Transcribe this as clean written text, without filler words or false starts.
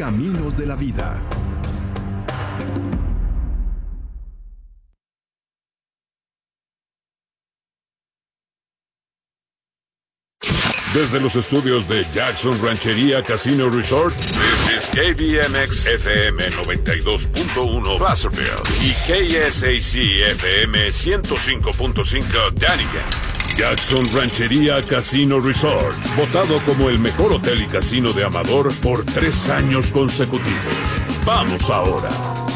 Caminos de la vida. Desde los estudios de Jackson Ranchería Casino Resort, this is KBMX FM 92.1 Placerville y KSAC FM 105.5 Dunnigan. Jackson Ranchería Casino Resort, votado como el mejor hotel y casino de Amador por 3 años consecutivos. Vamos ahora.